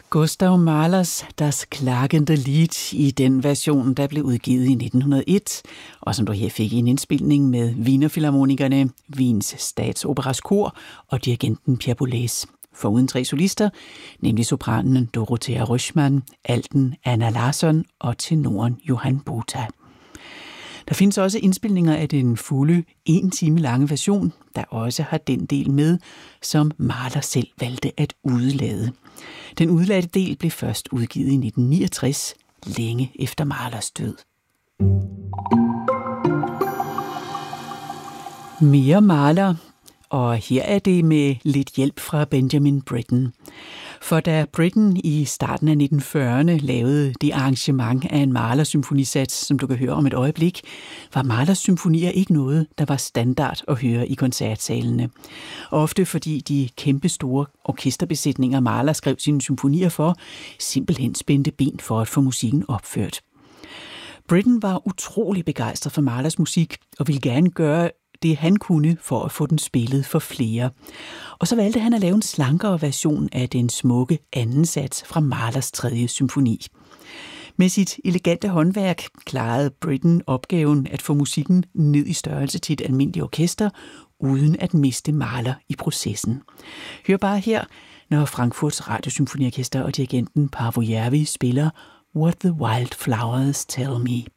Gustav Mahlers Das klagende Lied i den version, der blev udgivet i 1901, og som du her fik i en indspilning med Wienerfilharmonikerne, Wiens Statsoperas kor og dirigenten Pierre Boulez. Foruden 3 solister, nemlig sopranen Dorothea Röschmann, alten Anna Larsson og tenoren Johann Botha. Der findes også indspilninger af den fulde 1 time lange version, der også har den del med, som Mahler selv valgte at udelade. Den udladte del blev først udgivet i 1969, længe efter Mahlers død. Mere Mahler, og her er det med lidt hjælp fra Benjamin Britten. For da Britten i starten af 1940'erne lavede det arrangement af en Mahler-symfonisats, som du kan høre om et øjeblik, var Mahlers symfonier ikke noget, der var standard at høre i koncertsalene. Ofte fordi de kæmpestore orkesterbesætninger, Mahler skrev sine symfonier for, simpelthen spændte ben for at få musikken opført. Britten var utrolig begejstret for Mahlers musik og ville gerne gøre det han kunne for at få den spillet for flere. Og så valgte han at lave en slankere version af den smukke anden sats fra Mahlers 3. symfoni. Med sit elegante håndværk klarede Britten opgaven at få musikken ned i størrelse til et almindeligt orkester, uden at miste Mahler i processen. Hør bare her, når Frankfurts Radiosymfoniorkester og dirigenten Paavo Järvi spiller What the Wild Flowers Tell Me.